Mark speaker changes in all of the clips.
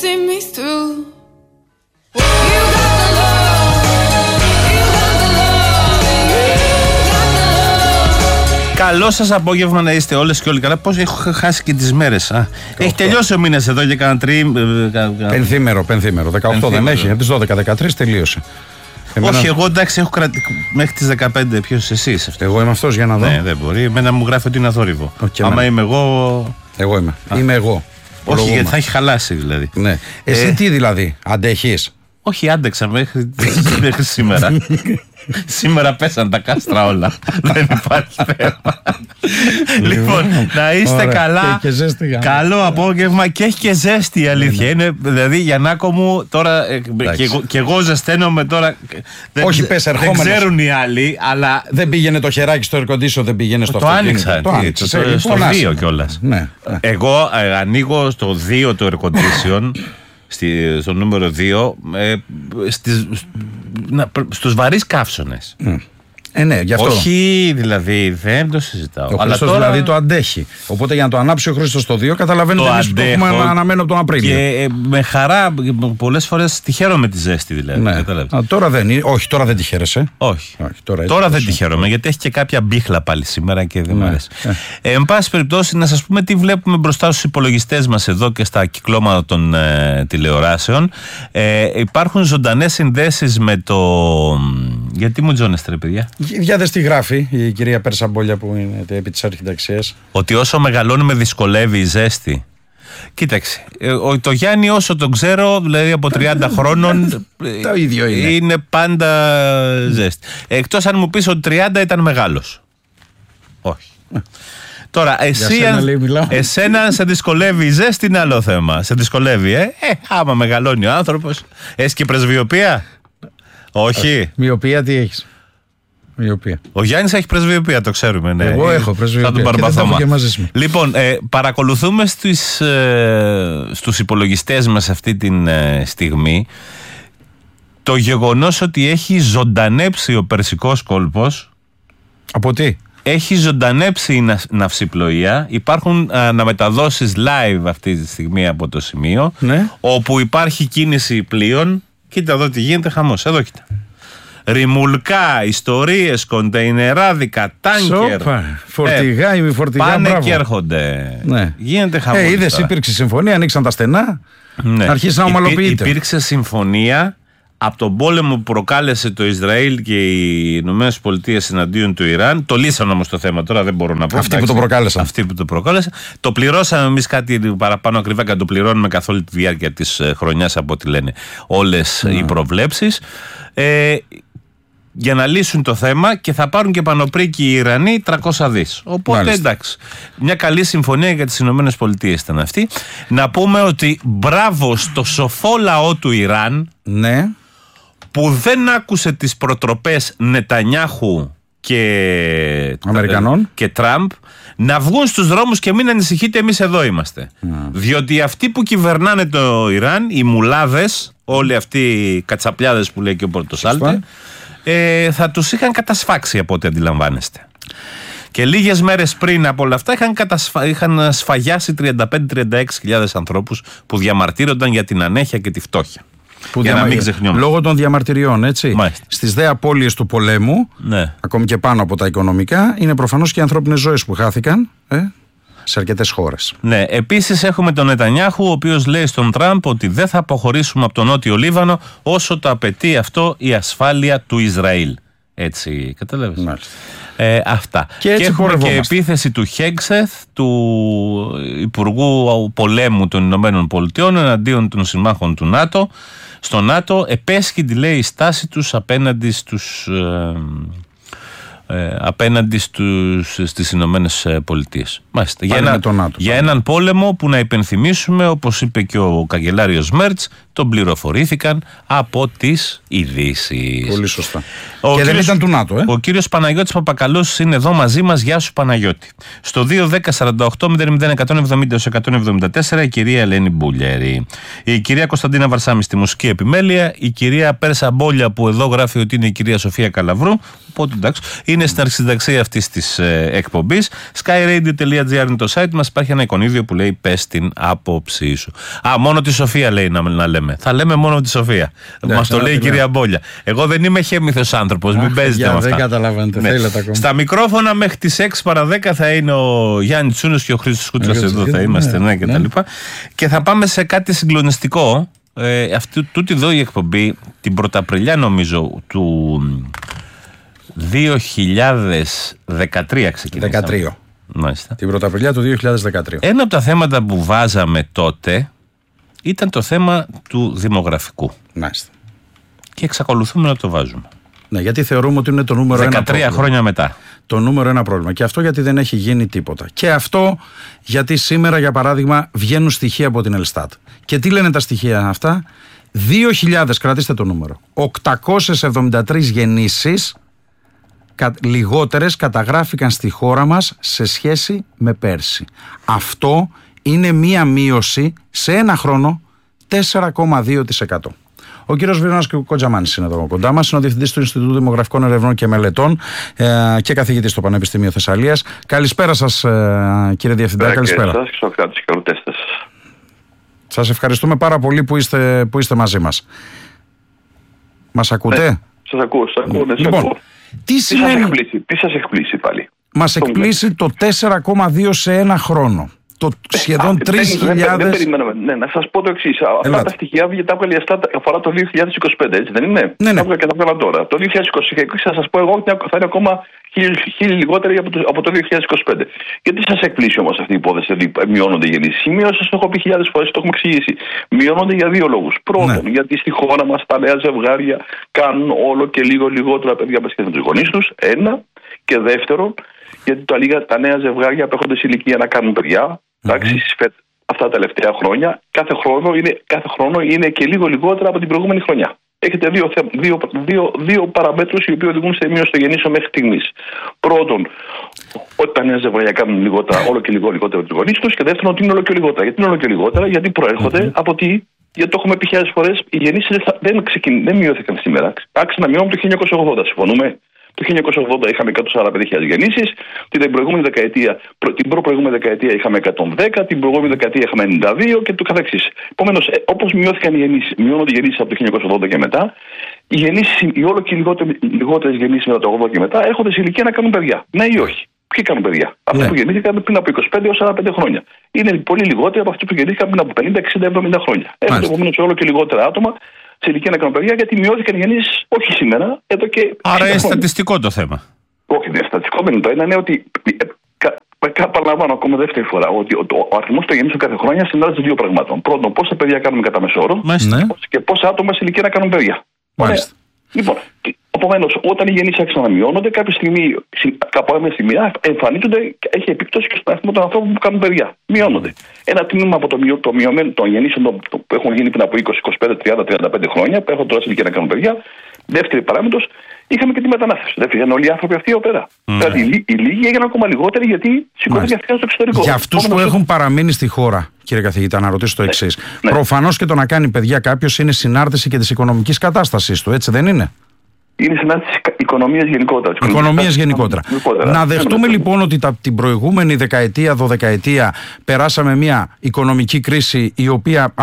Speaker 1: Καλό σας απόγευμα να είστε όλες και όλοι καλά. Πώς έχω χάσει και τις μέρες. Έχει τελειώσει ο μήνας εδώ για κανένα
Speaker 2: Πενθήμερο. 18 δεν έχει. Από τις 12-13 τελείωσε.
Speaker 1: Όχι, εγώ εντάξει έχω μέχρι τις 15. Ποιος εσείς αυτό?
Speaker 2: Εγώ είμαι αυτός, για να δω.
Speaker 1: Ναι, δεν μπορεί. Εμένα μου γράφει ότι είναι αθόρυβο. Άμα είμαι εγώ.
Speaker 2: Εγώ είμαι. Είμαι εγώ.
Speaker 1: Όχι, γιατί θα έχει χαλάσει δηλαδή.
Speaker 2: Ναι. Εσύ τι δηλαδή, αντέχεις?
Speaker 1: Όχι, άντεξα μέχρι σήμερα. Σήμερα πέσαν τα κάστρα όλα. Δεν υπάρχει θέμα. Λοιπόν, να είστε καλά. Καλό απόγευμα και έχει και ζέστη, η αλήθεια είναι. Δηλαδή, Γιαννάκο μου, τώρα και εγώ ζεσταίνομαι τώρα.
Speaker 2: Όχι, πες ερχόμενος.
Speaker 1: Δεν ξέρουν οι άλλοι, αλλά.
Speaker 2: Δεν πήγαινε το χεράκι στο air condition, δεν πήγαινε στο
Speaker 1: αυτοκίνητο. Το άνοιξα. Στο 2 κιόλας. Εγώ ανοίγω στο 2 το air condition. Στο νούμερο 2 στους βαρύς καύσωνες.
Speaker 2: Ναι, γι' αυτό.
Speaker 1: Όχι, δηλαδή, δεν το συζητάω.
Speaker 2: Ο Χρήστος τώρα δηλαδή το αντέχει. Οπότε για να το ανάψει ο Χρήστος το 2, καταλαβαίνετε εμείς που το έχουμε αναμένο από τον Απρίλιο.
Speaker 1: Και με χαρά, πολλές φορές τη χαίρομαι τη ζέστη δηλαδή.
Speaker 2: Ναι. Τώρα δεν είναι. Όχι, τώρα δεν τη χαίρεσαι.
Speaker 1: Όχι. Τώρα δεν τη χαίρομαι, γιατί έχει και κάποια μπίχλα πάλι σήμερα και δεν μου αρέσει. Εν πάση περιπτώσει, να σας πούμε τι βλέπουμε μπροστά στους υπολογιστές μας εδώ και στα κυκλώματα των τηλεοράσεων. Υπάρχουν ζωντανές συνδέσεις με το. Γιατί μου τζώνεστε, ρε παιδιά?
Speaker 2: Για δες τι γράφει η κυρία Πέρσα Μπόλια που είναι επί της αρχιταξίας.
Speaker 1: Ότι όσο μεγαλώνουμε δυσκολεύει η ζέστη. Κοίταξε, το Γιάννη όσο τον ξέρω, δηλαδή από 30 χρόνων
Speaker 2: το ίδιο
Speaker 1: είναι πάντα ζέστη. Εκτός αν μου πεις ότι 30 ήταν μεγάλος. Όχι. Τώρα, εσένα αν σε δυσκολεύει η ζέστη είναι άλλο θέμα. Σε δυσκολεύει, άμα μεγαλώνει ο άνθρωπος. Έχεις και πρεσβειοπία? Όχι.
Speaker 2: Μοιοπία τι έχεις? Μοιοπία.
Speaker 1: Ο Γιάννης έχει πρεσβειοπία, το ξέρουμε. Ναι.
Speaker 2: Εγώ έχω πρεσβειοπία.
Speaker 1: Λοιπόν, παρακολουθούμε στους υπολογιστές μας αυτή τη στιγμή το γεγονός ότι έχει ζωντανέψει ο Περσικός κόλπος.
Speaker 2: Από τι?
Speaker 1: Έχει ζωντανέψει η ναυσιπλοεία. Υπάρχουν αναμεταδόσεις live αυτή τη στιγμή από το σημείο, ναι, όπου υπάρχει κίνηση πλοίων. Κοίτα εδώ τι γίνεται, χαμός. Εδώ κοίτα. Ρημουλκά, ιστορίες, κοντεϊνεράδικα, τάνκερ.
Speaker 2: Φορτηγά, ημιφορτηγά.
Speaker 1: Πάνε
Speaker 2: μπράβο.
Speaker 1: Και έρχονται.
Speaker 2: Ναι.
Speaker 1: Γίνεται χαμός.
Speaker 2: Είδες, υπήρξε συμφωνία, ανοίξαν τα στενά. Ναι. Αρχίσει να ομαλοποιείται.
Speaker 1: Υπήρξε συμφωνία από τον πόλεμο που προκάλεσε το Ισραήλ και οι Ηνωμένες Πολιτείες εναντίον του Ιράν. Το λύσαν όμως το θέμα, τώρα δεν μπορώ να πω.
Speaker 2: Αυτοί που το προκάλεσαν.
Speaker 1: Αυτοί που το προκάλεσαν. Το πληρώσαμε εμείς κάτι παραπάνω ακριβά και το πληρώνουμε καθ' όλη τη διάρκεια της χρονιάς, από ό,τι λένε όλες οι προβλέψεις. Για να λύσουν το θέμα, και θα πάρουν και πανοπρίκη οι Ιρανοί 300 δις. Οπότε μάλιστα, εντάξει. Μια καλή συμφωνία για τις Ηνωμένες Πολιτείες ήταν αυτή. Να πούμε ότι μπράβο στο σοφό λαό του Ιράν,
Speaker 2: ναι,
Speaker 1: που δεν άκουσε τις προτροπές Νετανιάχου και Τραμπ να βγουν στους δρόμους και μην ανησυχείτε, εμείς εδώ είμαστε. Διότι αυτοί που κυβερνάνε το Ιράν, οι μουλάδες, όλοι αυτοί οι κατσαπλιάδες που λέει και ο Πορτοσάλτε, θα τους είχαν κατασφάξει από ό,τι αντιλαμβάνεστε. Και λίγες μέρες πριν από όλα αυτά είχαν σφαγιάσει 35-36 ανθρώπους που διαμαρτύρονταν για την ανέχεια και τη φτώχεια. Για να μην ξεχνιόμαστε.
Speaker 2: Λόγω των διαμαρτυριών, έτσι. Στις δε απώλειες του πολέμου, ναι, ακόμη και πάνω από τα οικονομικά, είναι προφανώς και οι ανθρώπινες ζωές που χάθηκαν σε αρκετές χώρες.
Speaker 1: Ναι, επίσης έχουμε τον Νετανιάχου, ο οποίος λέει στον Τραμπ ότι δεν θα αποχωρήσουμε από τον Νότιο Λίβανο όσο το απαιτεί αυτό η ασφάλεια του Ισραήλ. Έτσι, καταλάβεις. Αυτά. Και έχουμε και επίθεση του Χέγκσεθ, του Υπουργού Πολέμου των Ηνωμένων Πολιτειών, εναντίον των συμμάχων του ΝΑΤΟ. Στο ΝΑΤΟ επέσχυντη, λέει, η στάση τους απέναντι στις Ηνωμένες Πολιτείες. Μάλιστα. Για έναν πόλεμο που, να υπενθυμίσουμε, όπως είπε και ο καγκελάριος Μέρτς, τον πληροφορήθηκαν από τις ειδήσεις.
Speaker 2: Πολύ σωστά. Και δεν ήταν του ΝΑΤΟ,
Speaker 1: Ο κύριος Παναγιώτης Παπακαλός είναι εδώ μαζί μας. Γεια σου, Παναγιώτη. Στο 2-10-48-00-174 η κυρία Ελένη Μπούλιαρη, η κυρία Κωνσταντίνα Βαρσάμι στη μουσική επιμέλεια, η κυρία Πέρσα Μπόλια που εδώ γράφει ότι είναι η κυρία Σοφία Καλαβρού. Οπότε εντάξει, είναι Είναι στην αρχισυνταξία αυτής της εκπομπής. Skyradio.gr είναι το site μας. Υπάρχει ένα εικονίδιο που λέει πες την άποψή σου. Μόνο τη Σοφία λέει να λέμε. Θα λέμε μόνο τη Σοφία. Μας το λέει η κυρία Μπόλια. Εγώ δεν είμαι χέμηθος άνθρωπος. Μην παίζετε με αυτά.
Speaker 2: Δεν καταλαβαίνετε. Ακόμα.
Speaker 1: Στα μικρόφωνα μέχρι τις 6 παρα 10 θα είναι ο Γιάννη Τσούνος και ο Χρήστος Κούτσας εδώ θα είμαστε και τα λοιπά. Και θα πάμε σε κάτι συγκλονιστικό. Τούτη εδώ η εκπομπή την Πρωταπριλιά νομίζω του 2013 ξεκινήσαμε.
Speaker 2: 13. Μάλιστα. Την Πρωταπριλιά του 2013.
Speaker 1: Ένα από τα θέματα που βάζαμε τότε ήταν το θέμα του δημογραφικού.
Speaker 2: Μάλιστα.
Speaker 1: Και εξακολουθούμε να το βάζουμε.
Speaker 2: Ναι, γιατί θεωρούμε ότι είναι το νούμερο 1
Speaker 1: 13 χρόνια μετά.
Speaker 2: Το νούμερο 1 πρόβλημα. Και αυτό γιατί δεν έχει γίνει τίποτα. Και αυτό γιατί σήμερα, για παράδειγμα, βγαίνουν στοιχεία από την Ελστάτ. Και τι λένε τα στοιχεία αυτά? 2.000, κρατήστε το νούμερο, 873 γεννήσεις λιγότερες καταγράφηκαν στη χώρα μας σε σχέση με πέρσι. Αυτό είναι μία μείωση σε ένα χρόνο 4,2%. Ο κύριος Βίρονας Κοντζαμάνης είναι εδώ κοντά μας, είναι ο Διευθυντής του Ινστιτούτου Δημογραφικών Ερευνών και Μελετών και καθηγητής στο Πανεπιστήμιο Θεσσαλίας. Καλησπέρα σας, κύριε Διευθυντά. Καλησπέρα. Σας ευχαριστούμε πάρα πολύ που είστε μαζί μας. Μας ακούτε?
Speaker 3: Σας ακούω.
Speaker 2: Λοιπόν, τι
Speaker 3: σας εκπλήσει πάλι?
Speaker 2: Μας εκπλήσει το 4,2 σε ένα χρόνο. Το σχεδόν 3.000.
Speaker 3: Δεν περιμέναμε. Ναι, να σας πω το εξής. Αυτά τα στοιχεία τα έβγαλε αφορά το 2025, έτσι δεν είναι?
Speaker 2: Ναι.
Speaker 3: Και τα έβγαλα τώρα. Το 2026 θα σας πω εγώ ότι θα είναι ακόμα 1.000 λιγότεροι από το 2025. Γιατί σας εκπλήσει όμως αυτή η υπόθεση ότι μειώνονται οι γεννήσεις? Οι μειώσεις το έχω πει χιλιάδες φορές, το έχουμε εξηγήσει. Μειώνονται για δύο λόγους. Πρώτον, γιατί στη χώρα μας τα νέα ζευγάρια κάνουν όλο και λίγο λιγότερα παιδιά με σχέση με τους γονείς τους. Ένα. Και δεύτερον, γιατί τα νέα ζευγάρια απέχονται σε ηλικία να κάνουν παιδιά. Εντάξει, αυτά τα τελευταία χρόνια, κάθε χρόνο είναι και λίγο λιγότερα από την προηγούμενη χρονιά. Έχετε δύο παραμέτρους οι οποίοι οδηγούν σε μείωση των γεννήσεων μέχρι στιγμής. Πρώτον, ότι τα νέα ζευγάρια κάνουν όλο και λιγότερα από τους γονείς τους. Και δεύτερον, ότι είναι όλο και λιγότερα. Γιατί είναι όλο και λιγότερα? Γιατί προέρχονται από τι? Γιατί το έχουμε πει χιλιάδες φορές, οι γεννήσεις δεν μειώθηκαν σήμερα. Άρχισαν να μειώνουν το 1980. Συμφωνούμε? Το 1980 είχαμε 145.000 γεννήσεις, την προπροηγούμενη δεκαετία είχαμε 110, την προηγούμενη δεκαετία είχαμε 92 και το καθεξής. Επομένως, όπως μειώνονται οι γεννήσεις από το 1980 και μετά, οι όλο και λιγότερες γεννήσεις μετά το 80 και μετά έρχονται σε ηλικία να κάνουν παιδιά. Ναι ή όχι? Ποιοι κάνουν παιδιά? Αυτοί που γεννήθηκαν πριν από 25 έως 45 χρόνια. Είναι πολύ λιγότεροι από αυτοί που γεννήθηκαν πριν από 50, 60, 70 χρόνια. Έρχονται επομένως όλο και λιγότερα άτομα σε ηλικία να κάνουν παιδιά, γιατί μειώθηκαν οι γεννήσεις όχι σήμερα, εδώ και.
Speaker 1: Άρα είναι στατιστικό το θέμα.
Speaker 3: Όχι, δεν είναι στατιστικό, δεν είναι. Το ένα είναι ότι. Παραλαμβάνω ακόμα δεύτερη φορά ότι ο αριθμός των γεννήσεων κάθε χρόνια συνδυάζεται δύο πραγμάτων. Πρώτον, πόσα παιδιά κάνουμε κατά μέσο όρο και πόσα άτομα σε ηλικία να κάνουν παιδιά.
Speaker 2: Μάλιστα.
Speaker 3: Λοιπόν, επομένως, όταν οι γεννήσεις άρχισαν να μειώνονται, κάποια στιγμή, εμφανίζονται και έχει επίπτωση και στον αριθμό των ανθρώπων που κάνουν παιδιά. Μειώνονται. Ένα τμήμα από το μειωμένο των γεννήσεων που έχουν γίνει πριν από 20, 25, 30, 35 χρόνια, που έχουν τώρα σε ηλικία να κάνουν παιδιά. Δεύτερη παράμετρος, είχαμε και τη μετανάστευση. Δεν φύγαν όλοι οι άνθρωποι αυτοί εδώ πέρα. Δηλαδή, οι λίγοι έγιναν ακόμα λιγότεροι γιατί σηκώθηκαν στο εξωτερικό.
Speaker 2: Για αυτούς που έχουν παραμείνει στη χώρα, κύριε καθηγητά, να ρωτήσω το εξής. Προφανώς και το να κάνει παιδιά κάποιος είναι συνάρτηση και της οικονομικής κατάστασης του, έτσι δεν είναι?
Speaker 3: Είναι συνάρτηση οικονομίας γενικότερα.
Speaker 2: Οικονομίας γενικότερα. Να δεχτούμε λοιπόν ότι την προηγούμενη δεκαετία, δωδεκαετία, περάσαμε μια οικονομική κρίση η οποία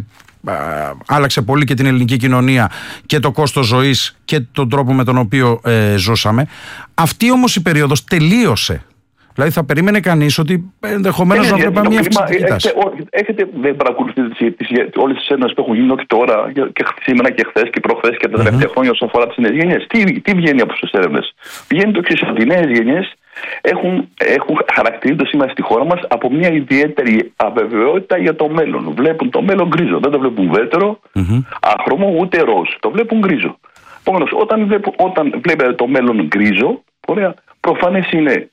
Speaker 2: άλλαξε πολύ και την ελληνική κοινωνία και το κόστος ζωής και τον τρόπο με τον οποίο ζούσαμε. Αυτή όμως η περίοδος τελείωσε. Δηλαδή θα περίμενε κανείς ότι ενδεχομένως να βλέπαμε μια αυξητική τάση.
Speaker 3: Δεν παρακολουθείτε όλες τις έρευνες που έχουν γίνει όχι τώρα και σήμερα και χθες και προχθές και τα τελευταία χρόνια όσον αφορά τις νέες γενιές? Τι βγαίνει από τις έρευνες? Βγαίνει το εξής, ότι οι νέες γενιές χαρακτηρίζονται σήμερα στη χώρα μας από μια ιδιαίτερη αβεβαιότητα για το μέλλον. Βλέπουν το μέλλον γκρίζο. Δεν το βλέπουν βέτερο, άχρωμο, ούτε ροζ. Το βλέπουν γκρίζο. Επομένως, όταν βλέπετε το μέλλον γκρίζο, προφανές είναι.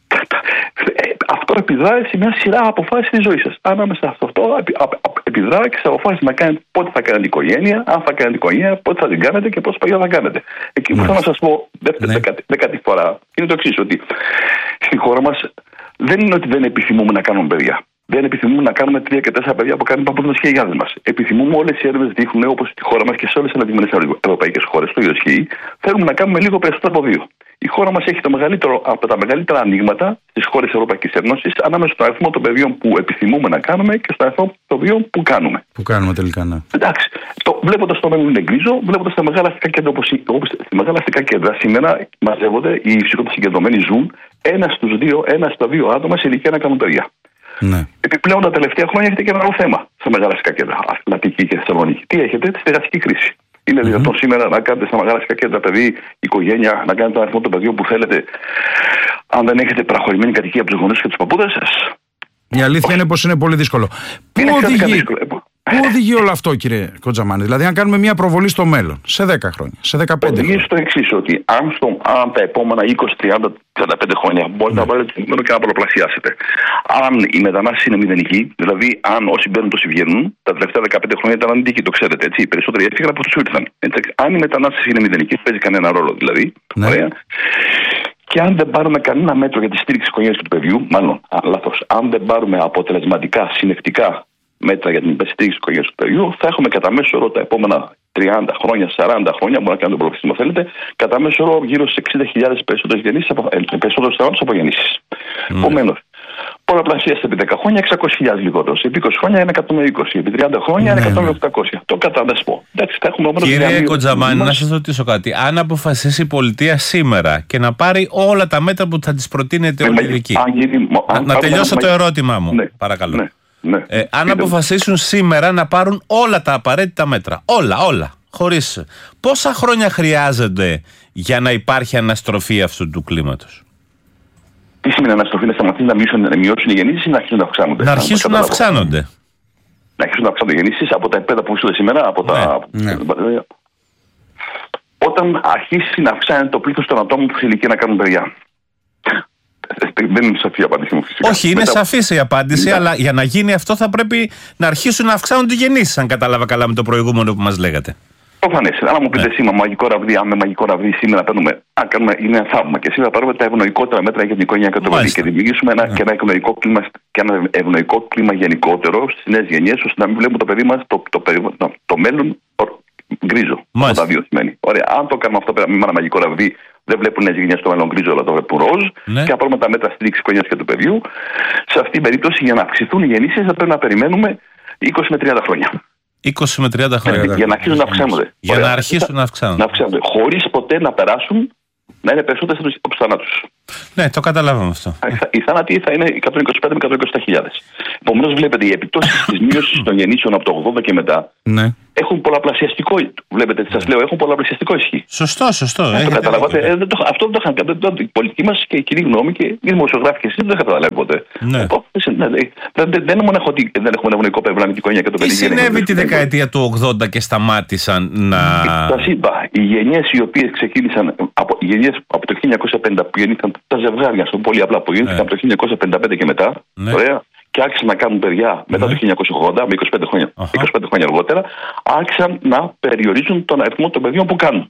Speaker 3: Αυτό επιδράει σε μια σειρά αποφάσεις της ζωής σας. Ανάμεσα σε αυτό επιδράει και σε αποφάσεις να κάνετε πότε θα κάνετε οικογένεια, αν θα κάνετε οικογένεια, πότε θα την κάνετε και πόσα παιδιά θα κάνετε. Εκεί που θέλω να σας πω δέκατη φορά είναι το εξής, ότι στη χώρα μας δεν είναι ότι δεν επιθυμούμε να κάνουμε παιδιά. Δεν επιθυμούμε να κάνουμε 3 και 4 παιδιά που κάνουν οι παππούδες και οι γιάδες μας. Επιθυμούμε, όλες οι έρευνες δείχνουν, όπως στη χώρα μας και σε όλες τις αναδειγμένες ευρωπαϊκές χώρες, το ίδιο ισχύει, θέλουμε να κάνουμε λίγο περισσότερο από 2. Η χώρα μας έχει από τα μεγαλύτερα ανοίγματα στις χώρες της Ευρωπαϊκής Ένωσης ανάμεσα στον αριθμό των παιδιών που επιθυμούμε να κάνουμε και στον αριθμό των παιδιών που κάνουμε.
Speaker 2: Που κάνουμε τελικά, ναι.
Speaker 3: Εντάξει. Βλέποντας το μέλλον είναι γκρίζο, βλέποντας τα μεγάλα αστικά κέντρα όπως τα μεγάλα αστικά κέντρα σήμερα μαζεύονται, οι ψυχότες συγκεντρωμένοι ζουν ένα στα δύο άτομα σε ηλικία να κάνουν παιδιά.
Speaker 2: Ναι. Επιπλέον
Speaker 3: τα τελευταία χρόνια έχετε και ένα άλλο θέμα στα μεγάλα αστικά κέντρα, Αττική και Θεσσαλονίκη. Τι έχετε? Τη στεγαστική κρίση. Είναι δυνατόν σήμερα να κάνετε στα μεγάλα αστικά κέντρα παιδί, οικογένεια, να κάνετε τον αριθμό των παιδιών που θέλετε, αν δεν έχετε παραχωρημένη κατοικία από τους γονείς και τους παππούδες σας?
Speaker 2: Η αλήθεια είναι πως είναι πολύ δύσκολο. Πού οδηγεί όλο αυτό, κύριε Κοντζαμάνη? Δηλαδή, αν κάνουμε μια προβολή στο μέλλον, σε 10 χρόνια, σε 15 χρόνια.
Speaker 3: Οδηγεί στο εξής, ότι αν τα επόμενα 20, 30, 35 χρόνια μπορείτε να βάλετε το νούμερο και να πολλαπλασιάσετε. Αν η μετανάστευση είναι μηδενική, δηλαδή αν όσοι μπαίνουν τόσοι βγαίνουν, τα τελευταία 15 χρόνια ήταν αντίκη, το ξέρετε έτσι. Οι περισσότεροι έφυγαν από τους ήρθαν. Αν η μετανάστευση είναι μηδενική, παίζει κανένα ρόλο δηλαδή.
Speaker 2: Ναι.
Speaker 3: Ωραία. Και αν δεν πάρουμε κανένα μέτρο για τη στήριξη της οικογένειας του παιδιού, μάλλον λάθος, αν δεν πάρουμε αποτελεσματικά, συνεχτικά μέτρα για την στήριξη της οικογένειας του παιδιού, θα έχουμε κατά μέσο όρο τα επόμενα 30 χρόνια, 40 χρόνια, μπορεί να κάνετε το προφήσιμο θέλετε, κατά μέσο όρο γύρω στις 60.000 περισσότερους θανάτους από γεννήσεις. Επομένως, πολλαπλασιάστε επί 10 χρόνια 600.000 λιγότερο. Επί 20 χρόνια είναι 120. Επί 30 χρόνια είναι 100.800. Το καταδεσπό.
Speaker 1: Κύριε Κοντζαμάνη, να σας ρωτήσω κάτι. Αν αποφασίσει η πολιτεία σήμερα και να πάρει όλα τα μέτρα που θα της προτείνετε όλοι οι ειδικοί. Να τελειώσω το ερώτημά μου, παρακαλώ. Αν αποφασίσουν σήμερα να πάρουν όλα τα απαραίτητα μέτρα, όλα, χωρίς, πόσα χρόνια χρειάζονται για να υπάρχει αναστροφή αυτού του κλίματος?
Speaker 3: Τι σημαίνει αναστροφή? Να σταματήσει να μειώσουν οι γεννήσεις ή να αρχίσουν να αυξάνονται?
Speaker 1: Να αρχίσουν να αυξάνονται.
Speaker 3: Να αρχίσουν να αυξάνονται οι γεννήσεις από τα επίπεδα που βρίσκονται σήμερα, όταν αρχίσει να αυξάνεται το πλήθος των ατόμων που σε ηλικία να κάνουν παιδιά. Δεν είναι σαφή η απάντηση μου, φυσικά.
Speaker 1: Όχι, είναι σαφής η απάντηση, αλλά για να γίνει αυτό θα πρέπει να αρχίσουν να αυξάνονται οι γεννήσεις, αν κατάλαβα καλά με το προηγούμενο που μας λέγατε.
Speaker 3: Προφανές. Αν μου πείτε σήμερα μαγικό ραβδί, αν με μαγικό ραβδί σήμερα είναι ένα θαύμα και σήμερα πάρουμε τα ευνοϊκότερα μέτρα για την οικογένεια και το παιδί και δημιουργήσουμε ένα ευνοϊκό κλίμα γενικότερο στις νέες γενιές, ώστε να μην βλέπουμε το παιδί μας το μέλλον γκρίζο. Αυτό τα δύο σημαίνει. Ωραία. Αν το κάνουμε αυτό πέρα με ένα μαγικό ραβδί, δεν βλέπουν νέες γενιές το μέλλον γκρίζο, αλλά το βλέπουν ροζ. Και αν πάρουμε τα μέτρα στήριξη οικογένειας και του παιδιού, σε αυτή την περίπτωση για να αυξηθούν οι γεννήσεις θα πρέπει να περιμένουμε 20 με 30 χρόνια.
Speaker 1: 20 με 30 χρόνια.
Speaker 3: Για να αρχίσουν να αυξάνονται.
Speaker 1: Για να αρχίσουν να αυξάνονται.
Speaker 3: Χωρίς ποτέ να περάσουν να είναι περισσότερες από τους θανάτους.
Speaker 1: Ναι, το καταλάβαμε αυτό.
Speaker 3: Οι θάνατοι θα είναι 125 με 127.000. Επομένως, βλέπετε, οι επιπτώσεις της μείωσης των γεννήσεων από το 80 και μετά έχουν πολλαπλασιαστικό. Βλέπετε τι σας λέω, έχουν πολλαπλασιαστικό ισχύ.
Speaker 1: Σωστό.
Speaker 3: Το καταλαβαίνετε. Αυτό δεν το είχαν καταλάβει. Η πολιτική μας και η κοινή γνώμη και οι δημοσιογράφοι και εσείς δεν το είχαν καταλάβει ποτέ. Δεν είναι μόνο ότι δεν έχουμε ένα ευνοϊκό περιβάλλον την οικογένεια και το παιδί.
Speaker 1: Τι συνέβη τη δεκαετία του 80 και σταμάτησαν να.
Speaker 3: Σας είπα, οι γενιές οι οποίες ξεκίνησαν από το 1950 που γεννήθηκαν τα ζευγάρια, στο πολύ απλά που γεννήθηκαν από το 1955 και μετά. Ωραία. Και άρχισαν να κάνουν παιδιά μετά το 1980, με 25 χρόνια αργότερα, άρχισαν να περιορίζουν τον αριθμό των παιδιών που κάνουν.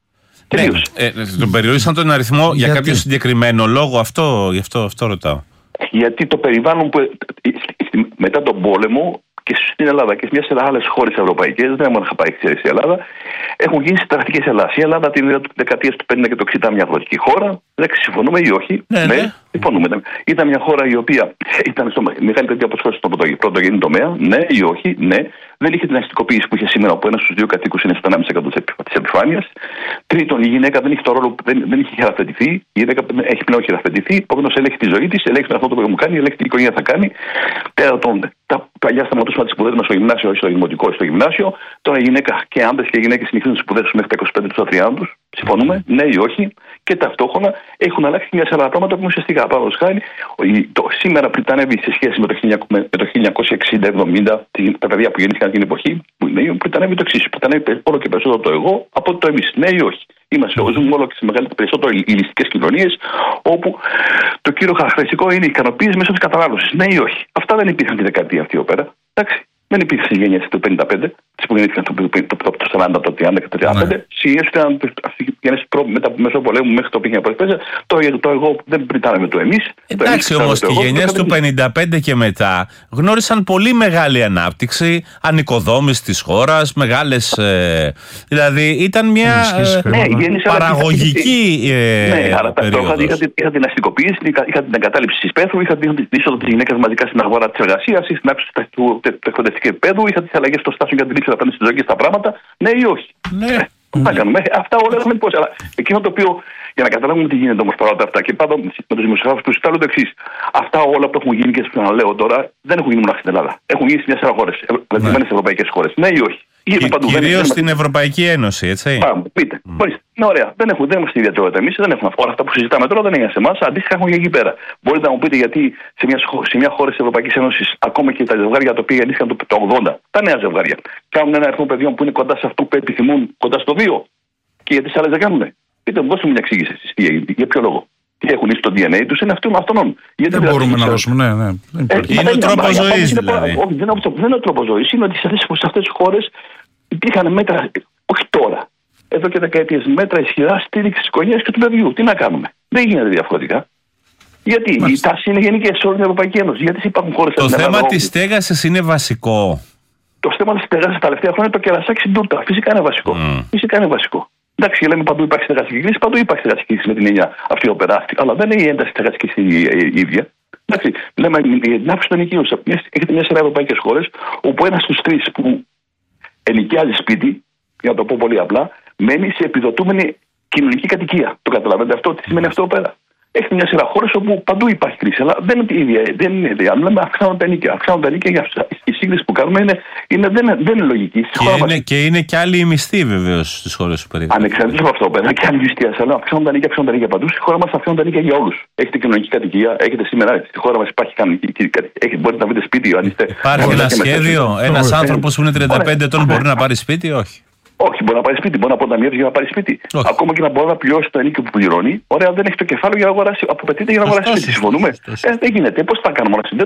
Speaker 1: Τον περιορίσαν τον αριθμό για κάποιο συγκεκριμένο λόγο, γι' αυτό ρωτάω.
Speaker 3: Γιατί το περιβάλλον που μετά τον πόλεμο και στην Ελλάδα και σε άλλες χώρες ευρωπαϊκές, δεν μόνο είχα πάει η Ελλάδα, έχουν γίνει συνταρακτικές Ελλάδας. Η Ελλάδα τη δεκαετία του 50 και του 60 μια αγροτική χώρα. Δεν συμφωνούμε ή όχι? Ναι, συμφωνούμε. Ήταν μια χώρα η οποία ήταν στο μεγάλη παιδιά αποσχόληση στον πρωτογενή τομέα. Ναι ή όχι? Ναι. Δεν είχε την αστικοποίηση που είχε σήμερα, όπου ένας στους δύο κατοίκους είναι στο 1,5% της επιφάνειας. Τρίτον, η γυναίκα δεν είχε το ρόλο, δεν είχε χειραφετηθεί. Η γυναίκα έχει πλέον χειραφετηθεί. Επομένως, ελέγχει τη ζωή της, ελέγχει αυτό το που κάνει, ελέγχει την οικογένεια θα κάνει. Τέταρτον, τα παλιά σταματούσαμε τις σπουδές μας στο γυμνάσιο, όχι στο δημοτικό, στο γυμνάσιο. Τώρα η γυναίκα και άντρες και γυναίκες συνεχίζουν τις σπουδές τους μέχρι τα 25 του, στα 30 τους. Συμφωνούμε? Ναι ή όχι? Και ταυτόχρονα έχουν αλλάξει μια σειρά πράγματα που ουσιαστικά πάνω χάρη σήμερα πριτανεύει σε σχέση με το 1960-70 τα παιδιά που γεννήθηκαν την εποχή, πριτανεύει το εξής. Πριτανεύει όλο και περισσότερο το εγώ από το εμείς. Ναι ή όχι? Ζούμε όλο και σε περισσότερο ηλιστικές κοινωνίες, όπου το κύριο χαρακτηριστικό είναι η ικανοποίηση μέσω της κατανάλωσης. Ναι ή όχι? Αυτά δεν υπήρχαν τη δεκαετία αυτή εδώ πέρα. Εντάξει. Δεν υπήρχε γενιές του 55, που γεννήθηκαν το 40, το 30 και το 35. Οι Μεσοπολέμου μέχρι το 1954, το εγώ δεν πριτάμε το εμείς.
Speaker 1: Εντάξει, όμως και οι γενιές του 1955 και μετά γνώρισαν πολύ μεγάλη ανάπτυξη, ανοικοδόμηση της χώρας, μεγάλες. Δηλαδή ήταν μια παραγωγική.
Speaker 3: Ναι, αλλά είχα την αστικοποίηση, είχα την εγκατάλειψη της υπαίθρου, είχα την είσοδο της γυναίκας μαζικά στην αγορά της εργασίας, είχα την αύξηση του εκπαιδευτικού επίπεδου, είχα τις αλλαγές στο στάσιο για την λήψη απέναντι στη ζωή και στα πράγματα. Ναι ή όχι. Να κάνουμε. Αυτά όλα έχουμε πώς. Αλλά εκείνο το οποίο, για να καταλάβουμε τι γίνεται όμως παρόλα αυτά, και πάντα με τους δημοσιογράφους του συστάλλω το εξής. Αυτά όλα που έχουν γίνει και σας λέω τώρα δεν έχουν γίνει μόνο στην Ελλάδα. Έχουν γίνει σε μια σειρά χώρες, ευρωπαϊκές ευρωπαϊκές χώρες. Ναι ή όχι.
Speaker 1: Κυρίως στην Ευρωπαϊκή Ένωση, έτσι.
Speaker 3: Πείτε. Ναι, ωραία. Δεν είμαστε ιδιαιτερότητα εμείς, δεν έχουμε όλα αυτά που συζητάμε τώρα, δεν είναι σε εμάς. Αντίστοιχα έχουν και εκεί πέρα. Μπορείτε να μου πείτε γιατί σε μια χώρα της Ευρωπαϊκής Ένωσης, ακόμα και τα ζευγάρια τα οποία γεννήθηκαν το 80, τα νέα ζευγάρια, κάνουν ένα αριθμό παιδιών που είναι κοντά σε αυτό που επιθυμούν, κοντά στο 2. Και γιατί τις άλλες δεν κάνουν. Πείτε μου, δώστε μου μια εξήγηση εσείς τι έγινε, για ποιο λόγο. Τι έχουν στο DNA τους, είναι αυτόν.
Speaker 2: Δεν μπορούμε να δώσουμε, ναι.
Speaker 1: Είναι ο τρόπος ζωής δηλαδή.
Speaker 3: Όχι, δεν είναι ο τρόπος ζωής. Είναι ότι σε αυτές τις χώρες υπήρχαν μέτρα, όχι τώρα, εδώ και δεκαετίες, μέτρα ισχυρά στήριξη της οικογένειας και του παιδιού. Τι να κάνουμε. Δεν γίνεται διαφορετικά. Γιατί οι τάσεις είναι γενικές σε όλη την Ευρωπαϊκή Ένωση. Γιατί υπάρχουν χώρες.
Speaker 1: Το θέμα της στέγασης είναι βασικό.
Speaker 3: Το θέμα της στέγασης τα τελευταία χρόνια είναι το κερασάκι στην τούρτα. Φυσικά είναι βασικό. Φυσικά είναι βασικό. Εντάξει, λέμε παντού υπάρχει στεγαστική κρίση, παντού υπάρχει στεγαστική κρίση με την έννοια αυτή οπεράστη. Αλλά δεν είναι η ένταση στεγαστική η ίδια. Εντάξει, λέμε την αύξηση των ενοικίων. Έχετε μια σειρά ευρωπαϊκές χώρες όπου ένας στους τρεις που ενοικιάζει σπίτι, για να το πω πολύ απλά, μένει σε επιδοτούμενη κοινωνική κατοικία. Το καταλαβαίνετε αυτό, τι σημαίνει αυτό εδώ πέρα. Έχετε μια σειρά χώρες όπου παντού υπάρχει κρίση, αλλά δεν είναι ίδια. Αν λέμε αυξάνονται τα ενοικία, η σύγκριση που κάνουμε δεν είναι λογική.
Speaker 1: Και είναι και άλλοι οι μισθοί βεβαίως στις χώρες που περίπου.
Speaker 3: Ανεξαρτήτως από αυτό, πέρα και άλλοι μισθοί, αλλά αυξάνονται τα ενοικία παντού. Στη χώρα μας αυξάνονται τα ενοικία για όλους. Έχετε κοινωνική κατοικία, έχετε σήμερα στη χώρα μας υπάρχει κοινωνική κατοικία. Μπορείτε να βρείτε σπίτι, αν είστε.
Speaker 1: Υπάρχει ένα σχέδιο, ένας άνθρωπος που είναι 35 ετών μπορεί να πάρει σπίτι, όχι.
Speaker 3: Όχι, μπορεί να πάρει σπίτι, μπορεί να αποταμιεύσει για να πάρει σπίτι. Όχι. Ακόμα και να μπορεί να πληρώσει το ενίκιο που πληρώνει, ωραία, δεν έχει το κεφάλαιο για να αγοράσει, απαιτείται για να αγοράσει σπίτι. Συμφωνούμε. Δεν γίνεται. Πώς θα κάνουμε όλα.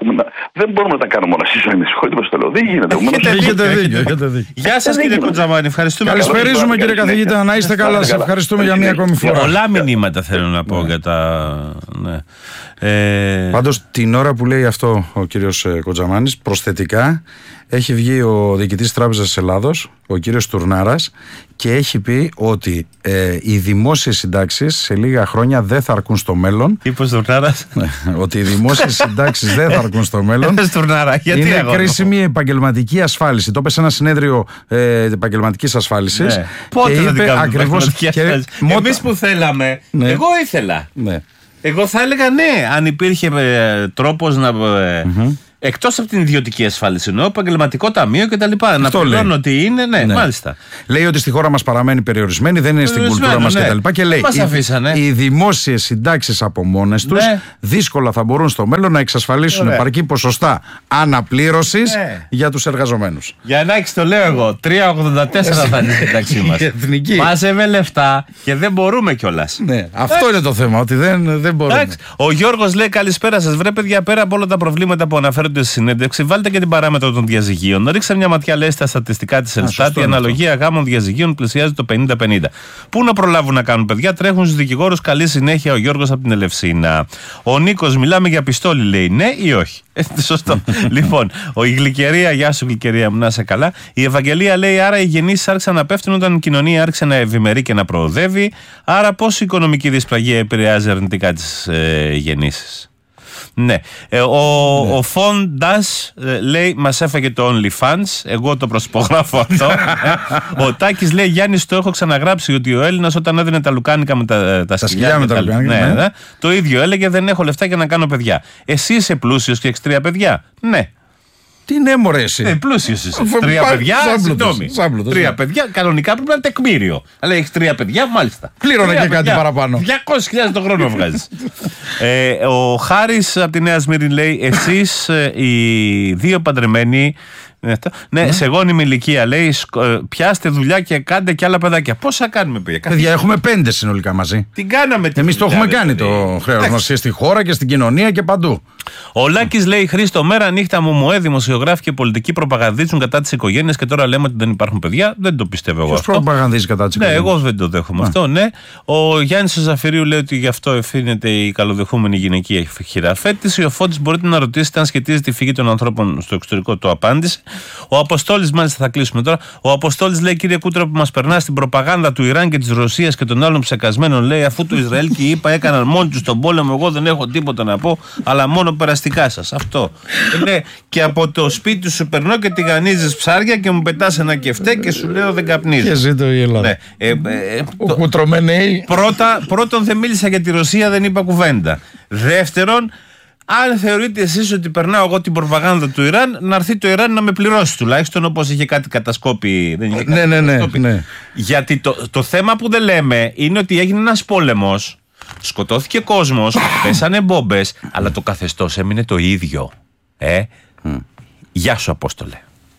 Speaker 3: Δεν μπορούμε να τα κάνουμε όλα. Συγγνώμη, συγχωρείτε που το λέω. Δεν γίνεται.
Speaker 2: Έχετε δίκιο.
Speaker 1: Γεια σας κύριε Κοντζαμάνη, ευχαριστούμε.
Speaker 2: Καλησπέριζουμε κύριε καθηγητά, να είστε καλά. Σε ευχαριστούμε για μία ακόμη φορά.
Speaker 1: Πολλά μηνύματα θέλω να πω για τα.
Speaker 2: Πάντως την ώρα που λέει αυτό ο κύριος Κοντζαμάνης, προσθετικά έχει βγει ο διοικητής της Τράπεζας της Ελλάδος, ο κύριος Τουρνάρας, και έχει πει ότι οι δημόσιες συντάξεις σε λίγα χρόνια δεν θα αρκούν στο μέλλον.
Speaker 1: Είπες Τουρνάρας.
Speaker 2: Ότι οι δημόσιες συντάξεις δεν θα αρκούν στο μέλλον. Είναι κρίσιμη επαγγελματική ασφάλιση. Το είπε σε ένα συνέδριο επαγγελματικής ασφάλισης.
Speaker 1: Πότε θα την κάνουμε επαγγελματική ασφάλιση? Εμείς που θέλαμε, εγώ ήθελα. Εγώ θα έλεγα ναι, αν υπήρχε τρόπος να. Εκτός από την ιδιωτική ασφάλιση, εννοώ επαγγελματικό ταμείο κτλ. Να πληρώνω ότι είναι, ναι, μάλιστα.
Speaker 2: Λέει ότι στη χώρα μας παραμένει περιορισμένη, δεν είναι στην κουλτούρα μας κτλ. Και λέει οι δημόσιες συντάξεις από μόνες τους δύσκολα θα μπορούν στο μέλλον να εξασφαλίσουν επαρκή ποσοστά αναπλήρωσης για τους εργαζομένους.
Speaker 1: Για να έχεις το λέω εγώ, 3,84 θα είναι η σύνταξή μας. Μάζευε λεφτά και δεν μπορούμε κιόλας.
Speaker 2: Αυτό είναι το θέμα, ότι δεν μπορούμε.
Speaker 1: Ο Γιώργος λέει καλησπέρα σας. Βρε παιδιά, πέρα από όλα τα προβλήματα που αναφέρονται στη συνέντευξη, βάλτε και την παράμετρο των διαζυγίων. Ρίξτε μια ματιά, λέει, στα στατιστικά της Ελστάτ. Η αναλογία γάμων διαζυγίων πλησιάζει το 50-50. Πού να προλάβουν να κάνουν παιδιά, τρέχουν στους δικηγόρους. Καλή συνέχεια ο Γιώργος από την Ελευσίνα. Ο Νίκος, μιλάμε για πιστόλι, λέει, ναι ή όχι? Σωστό. Λοιπόν, η Γλυκερία, γεια σου Γλυκερία μου, να είσαι καλά. Η Ευαγγελία λέει, άρα οι γεννήσεις άρχισαν να πέφτουν όταν η κοινωνία άρχισε να ευημερεί και να προοδεύει. Άρα πώς η οικονομική δυσπραγία επηρεάζει αρνητικά τις γεννήσεις? Ναι. Ο Φον Ντας λέει, μας έφαγε το OnlyFans. Εγώ το προσπογράφω αυτό. Ο Τάκης λέει, Γιάννης, το έχω ξαναγράψει ότι ο Έλληνας όταν έδινε τα λουκάνικα με τα σκυλιά με τα λουκάνικα, το ίδιο έλεγε, δεν έχω λεφτά για να κάνω παιδιά. Εσύ είσαι πλούσιος και έχεις 3 παιδιά? Ναι.
Speaker 2: Τι ναι, μωρέ, εσύ.
Speaker 1: Πλούσιος είσαι. 3 παιδιά, συγγνώμη. 3 παιδιά, κανονικά πρέπει να είναι τεκμήριο. Αλλά έχεις 3 παιδιά, μάλιστα.
Speaker 2: Πλήρωνε και κάτι παραπάνω.
Speaker 1: 200.000 το χρόνο βγάζεις. Ο Χάρης από τη Νέα Σμύρνη λέει, εσείς οι δύο παντρεμένοι Ναι, σε γόνιμη ηλικία λέει, πιάστε δουλειά και κάντε και άλλα παιδάκια. Πόσα κάνουμε,
Speaker 2: παιδιά? Έχουμε 5 συνολικά μαζί.
Speaker 1: Τι κάναμε,
Speaker 2: εμείς το έχουμε κάνει το χρέος μας και στη χώρα και στην κοινωνία και παντού.
Speaker 1: Ο Λάκης λέει: Χρήστο, μέρα νύχτα μου, δημοσιογράφοι και πολιτικοί προπαγανδίζουν κατά τις οικογένειες και τώρα λέμε ότι δεν υπάρχουν παιδιά. Δεν το πιστεύω εγώ.
Speaker 2: Ποιος προπαγανδίζει κατά τις οικογένειες?
Speaker 1: Ναι, εγώ δεν το δέχομαι αυτό, ναι. Ο Γιάννης Ζαφυρίου λέει ότι γι' αυτό ευθύνεται η καλοδεχούμενη γυναικεία χειραφέτηση. Ο Φώτης, μπορείτε να ρωτήσετε αν σχετίζεται η φυγή των ανθρώπων στο εξωτερικό. Το απάντησε. Ο Αποστόλης, μάλιστα θα κλείσουμε τώρα. Ο Αποστόλης λέει: Κύριε Κούτρα, που μας περνά στην προπαγάνδα του Ιράν και της Ρωσίας και των άλλων ψεκασμένων, λέει, αφού το Ισραήλ και η ΗΠΑ έκαναν μόνοι τους τον πόλεμο, εγώ δεν έχω τίποτα να πω, αλλά μόνο περαστικά σας. Αυτό. Λέει, και από το σπίτι σου περνώ και τηγανίζεις ψάρια και μου πετάς ένα κεφτέ και σου λέω δεν καπνίζω.
Speaker 2: Και ζήτω η Ελλάδα.
Speaker 1: Πρώτον, δεν μίλησα για τη Ρωσία, δεν είπα κουβέντα. Δεύτερον, αν θεωρείτε εσείς ότι περνάω εγώ την προπαγάνδα του Ιράν, να έρθει το Ιράν να με πληρώσει τουλάχιστον, όπως είχε κάτι κατασκόπη.
Speaker 2: Ναι.
Speaker 1: Γιατί το θέμα που δεν λέμε είναι ότι έγινε ένας πόλεμος, σκοτώθηκε κόσμος, πέσανε μπόμπες, αλλά το καθεστώς έμεινε το ίδιο. Γεια σου, Απόστολε.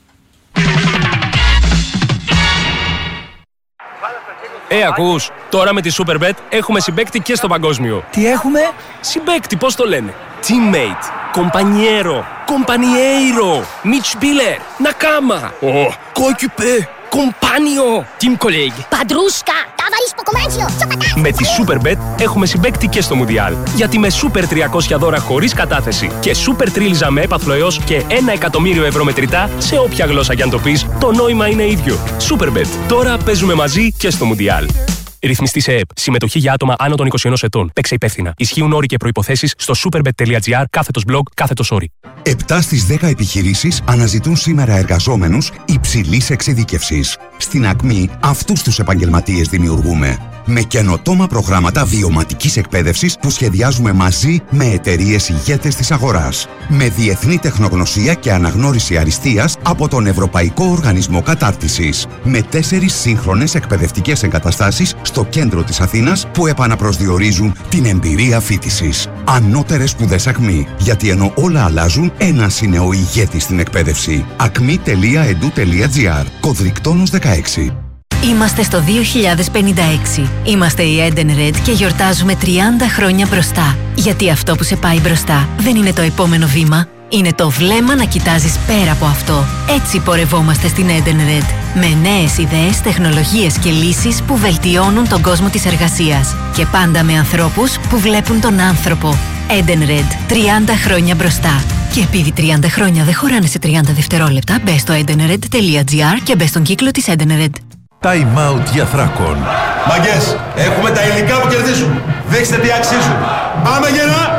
Speaker 4: Ακούς, τώρα με τη Superbet έχουμε συμπαίκτη και στο παγκόσμιο.
Speaker 5: Τι έχουμε?
Speaker 4: Συμπαίκτη, πώς το λένε? Teammate, compañero, compañeiro, Mitspieler, Nakama, coéquipier, compagno, team colleague,
Speaker 5: Padrusca, ταβαρίς ποκομάνσιο, τσοπατά.
Speaker 4: Με τη Superbet έχουμε συμπαίκτη και στο Μουντιάλ. Γιατί με Super 300 δώρα χωρίς κατάθεση και Super Τρίλιζα με έπαθλο έως και 1 εκατομμύριο ευρώ μετρητά, σε όποια γλώσσα κι αν το πεις, το νόημα είναι ίδιο. Superbet. Τώρα παίζουμε μαζί και στο Μουντιάλ. Ρυθμιστή σε ΕΕΠ. Συμμετοχή για άτομα άνω των 21 ετών. Παίξε υπεύθυνα. Ισχύουν όροι και προϋποθέσεις στο superbet.gr/blog/όροι.
Speaker 6: 7 στις 10 επιχειρήσεις αναζητούν σήμερα εργαζόμενους υψηλής εξειδίκευσης. Στην Ακμή αυτούς τους επαγγελματίες δημιουργούμε. Με καινοτόμα προγράμματα βιωματικής εκπαίδευσης που σχεδιάζουμε μαζί με εταιρείες ηγέτες της αγοράς. Με διεθνή τεχνογνωσία και αναγνώριση αριστείας από τον Ευρωπαϊκό Οργανισμό Κατάρτισης. Με 4 σύγχρονες εκπαιδευτικές εγκαταστάσεις στο κέντρο της Αθήνας που επαναπροσδιορίζουν την εμπειρία φοιτησης. Ανώτερες σπουδές Ακμή. Γιατί ενώ όλα αλλάζουν, ένας είναι ο ηγέτης στην εκπαίδευση. acmi.edu.gr. Κωδρικτόνος 16.
Speaker 7: Είμαστε στο 2056. Είμαστε η Edenred και γιορτάζουμε 30 χρόνια μπροστά. Γιατί αυτό που σε πάει μπροστά δεν είναι το επόμενο βήμα. Είναι το βλέμμα να κοιτάζεις πέρα από αυτό. Έτσι πορευόμαστε στην Edenred. Με νέες ιδέες, τεχνολογίες και λύσεις που βελτιώνουν τον κόσμο της εργασίας. Και πάντα με ανθρώπους που βλέπουν τον άνθρωπο. Edenred. 30 χρόνια μπροστά. Και επειδή 30 χρόνια δεν χωράνε σε 30 δευτερόλεπτα, μπες στο edenred.gr και μπες στον κύκλο της Edenred.
Speaker 8: Time out για Θράκον.
Speaker 9: Μαγκές, έχουμε τα υλικά που κερδίζουν. Δείξτε τι αξίζουν. Πάμε γερά!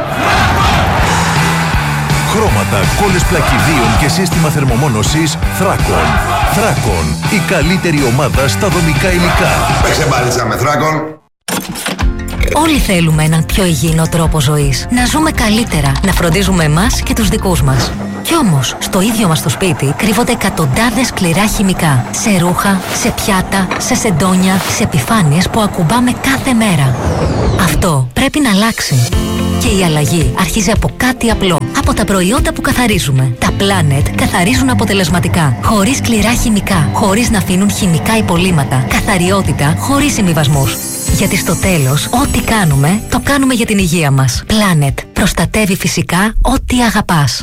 Speaker 8: Χρώματα, κόλλες πλακιδίων και σύστημα θερμομόνωσης Θράκον. Θράκον, η καλύτερη ομάδα στα δομικά υλικά.
Speaker 9: Παίξε μπάλιτσα με Θράκον.
Speaker 7: Όλοι θέλουμε έναν πιο υγιεινό τρόπο ζωής. Να ζούμε καλύτερα, να φροντίζουμε εμάς και τους δικούς μας. Κι όμως, στο ίδιο μας το σπίτι κρύβονται εκατοντάδες σκληρά χημικά. Σε ρούχα, σε πιάτα, σε σεντόνια, σε επιφάνειες που ακουμπάμε κάθε μέρα. Αυτό πρέπει να αλλάξει. Και η αλλαγή αρχίζει από κάτι απλό. Από τα προϊόντα που καθαρίζουμε. Τα Planet καθαρίζουν αποτελεσματικά. Χωρίς σκληρά χημικά. Χωρίς να αφήνουν χημικά υπολείμματα. Καθαριότητα χωρίς συμβιβασμούς. Γιατί στο τέλος, ό,τι κάνουμε, το κάνουμε για την υγεία μας. Planet. Προστατεύει φυσικά ό,τι αγαπάς.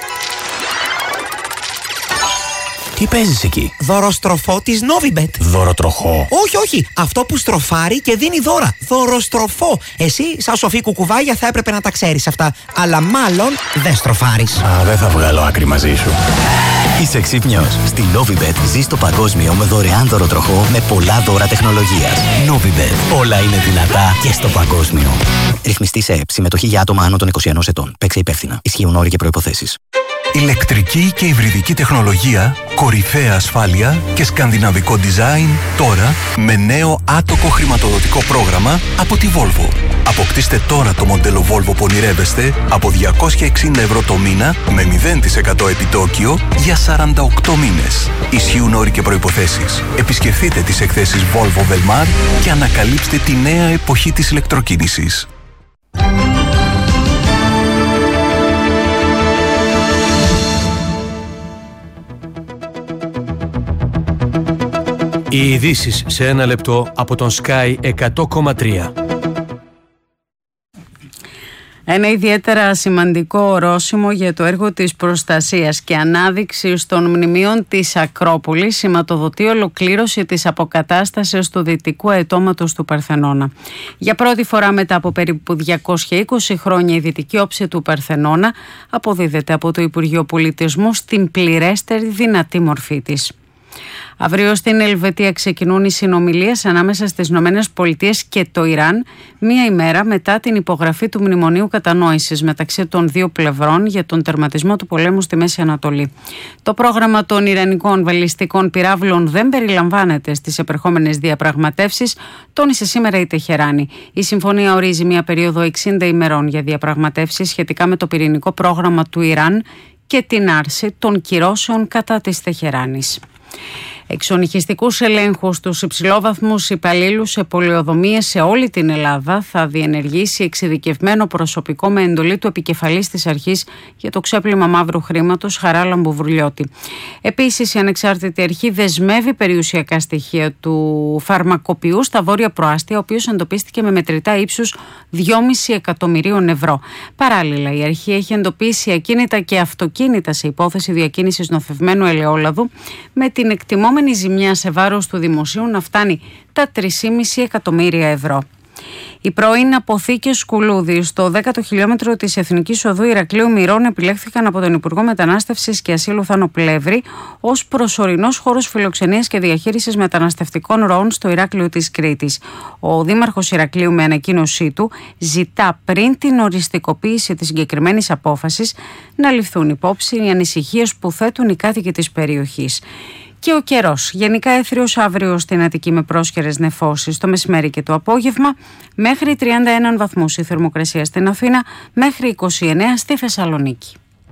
Speaker 10: Τι παίζεις εκεί?
Speaker 5: Δωροστροφό της Novibet.
Speaker 10: Δωροτροχό?
Speaker 5: Όχι. Αυτό που στροφάρει και δίνει δώρα. Δωροστροφό. Εσύ, σαν σοφή κουκουβάγια, θα έπρεπε να τα ξέρεις αυτά. Αλλά μάλλον δεν στροφάρεις.
Speaker 10: Δεν θα βγάλω άκρη μαζί σου. Είσαι ξύπνιος. Στη Novibet ζεις το παγκόσμιο με δωρεάν δωροτροχό με πολλά δώρα τεχνολογίας. Novibet. Όλα είναι δυνατά και στο παγκόσμιο. Ρυθμιστή σε ΕΕΠ. Συμμετοχή για άτομα άνω των 21 ετών. Παίξε υπεύθυνα. Ισχύουν όροι και προϋποθέσεις.
Speaker 8: Ηλεκτρική και υβριδική τεχνολογία, κορυφαία ασφάλεια και σκανδιναβικό design τώρα με νέο άτοκο χρηματοδοτικό πρόγραμμα από τη Volvo. Αποκτήστε τώρα το μοντέλο Volvo που ονειρεύεστε από 260 ευρώ το μήνα με 0% επιτόκιο για 48 μήνες. Ισχύουν όροι και προϋποθέσεις. Επισκεφτείτε τις εκθέσεις Volvo Velmar και ανακαλύψτε τη νέα εποχή της ηλεκτροκίνησης.
Speaker 11: Οι ειδήσεις σε ένα λεπτό από τον Sky 100,3.
Speaker 12: Ένα ιδιαίτερα σημαντικό ορόσημο για το έργο της προστασίας και ανάδειξης των μνημείων της Ακρόπολης σηματοδοτεί ολοκλήρωση της αποκατάστασης του δυτικού αετώματος του Παρθενώνα. Για πρώτη φορά μετά από περίπου 220 χρόνια η δυτική όψη του Παρθενώνα αποδίδεται από το Υπουργείο Πολιτισμού στην πληρέστερη δυνατή μορφή της. Αύριο στην Ελβετία ξεκινούν οι συνομιλίες ανάμεσα στις ΗΠΑ και το Ιράν, μία ημέρα μετά την υπογραφή του Μνημονίου Κατανόησης μεταξύ των δύο πλευρών για τον τερματισμό του πολέμου στη Μέση Ανατολή. Το πρόγραμμα των Ιρανικών βαλιστικών πυράβλων δεν περιλαμβάνεται στις επερχόμενες διαπραγματεύσεις, τόνισε σήμερα η Τεχεράνη. Η συμφωνία ορίζει μία περίοδο 60 ημερών για διαπραγματεύσεις σχετικά με το πυρηνικό πρόγραμμα του Ιράν και την άρση των κυρώσεων κατά της Τεχεράνης. Εξονυχιστικούς ελέγχους στους υψηλόβαθμους υπαλλήλους σε πολεοδομίες σε όλη την Ελλάδα θα διενεργήσει εξειδικευμένο προσωπικό με εντολή του επικεφαλής της αρχής για το ξέπλυμα μαύρου χρήματος, Χαράλαμπου Βρουλιώτη. Επίσης, η ανεξάρτητη αρχή δεσμεύει περιουσιακά στοιχεία του φαρμακοποιού στα Βόρεια Προάστια, ο οποίος εντοπίστηκε με μετρητά ύψους 2,5 εκατομμυρίων ευρώ. Παράλληλα, η αρχή έχει εντοπίσει ακίνητα και αυτοκίνητα σε υπόθεση διακίνησης νοθευμένου ελαιόλαδου, με την εκτιμόμενη ζημιά σε βάρος του δημοσίου να φτάνει τα 3,5 εκατομμύρια ευρώ. Οι πρώην αποθήκες Σκουλούδη στο 10ο χιλιόμετρο της Εθνικής Οδού Ηρακλείου Μυρών επιλέχθηκαν από τον Υπουργό Μετανάστευσης και Ασύλου Θάνο Πλεύρη ως προσωρινός χώρος φιλοξενίας και διαχείρισης μεταναστευτικών ροών στο Ηράκλειο της Κρήτης. Ο Δήμαρχος Ηρακλείου, με ανακοίνωσή του, ζητά πριν την οριστικοποίηση της συγκεκριμένης απόφασης να ληφθούν υπόψη οι ανησυχίες που θέτουν οι κάτοικοι της περιοχής. Και ο καιρός. Γενικά έθριος αύριο στην Αττική με πρόσχερες νεφώσεις το μεσημέρι και το απόγευμα. Μέχρι 31 βαθμούς η θερμοκρασία στην Αθήνα, μέχρι 29 στη Θεσσαλονίκη.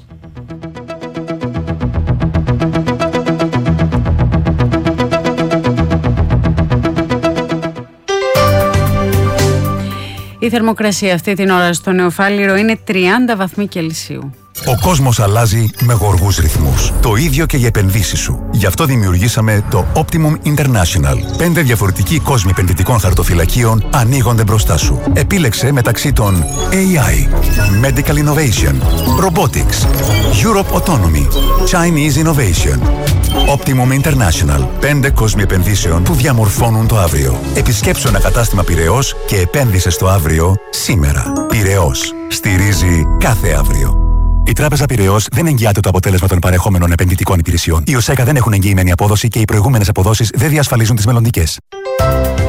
Speaker 12: Η θερμοκρασία αυτή την ώρα στο Νεοφάλιρο είναι 30 βαθμοί Κελσίου.
Speaker 8: Ο κόσμος αλλάζει με γοργούς ρυθμούς. Το ίδιο και οι επενδύσεις σου. Γι' αυτό δημιουργήσαμε το Optimum International. 5 διαφορετικοί κόσμοι επενδυτικών χαρτοφυλακίων ανοίγονται μπροστά σου. Επίλεξε μεταξύ των AI, Medical Innovation, Robotics, Europe Autonomy, Chinese Innovation. Optimum International. 5 κόσμοι επενδύσεων που διαμορφώνουν το αύριο. Επισκέψου ένα κατάστημα Πειραιώς και επένδυσε στο αύριο σήμερα. Πειραιώς. Στηρίζει κάθε αύριο. Η Τράπεζα Πειραιώς δεν εγγυάται το αποτέλεσμα των παρεχόμενων επενδυτικών υπηρεσιών. Οι ΟΣΕΚΑ δεν έχουν εγγυημένη απόδοση και οι προηγούμενες αποδόσεις δεν διασφαλίζουν τις μελλοντικές.